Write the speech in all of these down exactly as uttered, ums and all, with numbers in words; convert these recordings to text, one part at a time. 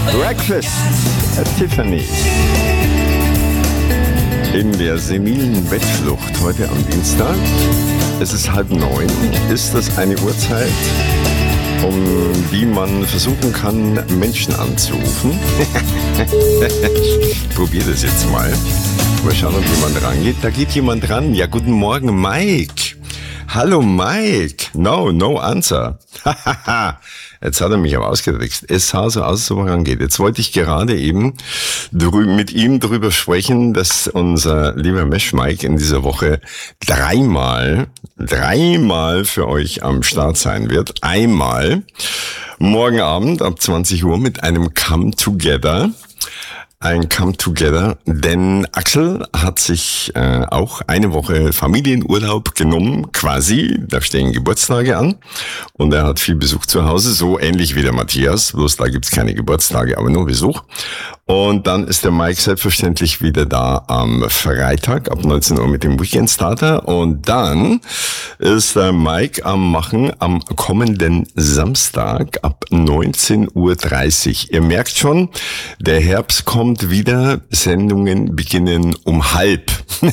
Breakfast at Tiffany. In der senilen Bettflucht heute am Dienstag. Es ist halb neun. Ist das eine Uhrzeit, um die man versuchen kann, Menschen anzurufen? Ich probiere das jetzt mal. Mal schauen, ob jemand rangeht. Da geht jemand ran. Ja, guten Morgen, Mike. Hallo, Mike. No, no answer. Jetzt hat er mich aber ausgetrickst. Es sah so aus, als ob er rangeht. Jetzt wollte ich gerade eben drü- mit ihm darüber sprechen, dass unser lieber Mesh Mike in dieser Woche dreimal, dreimal für euch am Start sein wird. Einmal morgen Abend ab zwanzig Uhr mit einem Come Together. Ein Come Together, denn Axel hat sich äh, auch eine Woche Familienurlaub genommen, quasi, da stehen Geburtstage an und er hat viel Besuch zu Hause, so ähnlich wie der Matthias, bloß da gibt's keine Geburtstage, aber nur Besuch. Und dann ist der Mike selbstverständlich wieder da am Freitag ab neunzehn Uhr mit dem Weekend Starter und dann ist der Mike am Machen am kommenden Samstag ab neunzehn Uhr dreißig. Ihr merkt schon, der Herbst kommt wieder, Sendungen beginnen um halb.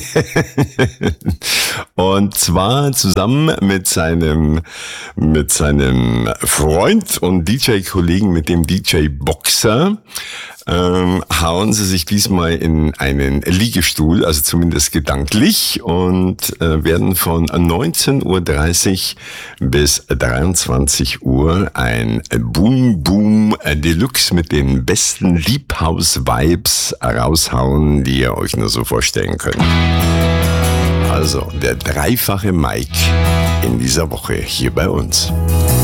Und zwar zusammen mit seinem, mit seinem Freund und D J-Kollegen, mit dem D J Boxer, ähm, hauen sie sich diesmal in einen Liegestuhl, also zumindest gedanklich, und äh, werden von neunzehn Uhr dreißig bis dreiundzwanzig Uhr ein Boom Boom Deluxe mit den besten Liebhaus-Vibes raushauen, die ihr euch nur so vorstellen könnt. Also der dreifache Mike in dieser Woche hier bei uns.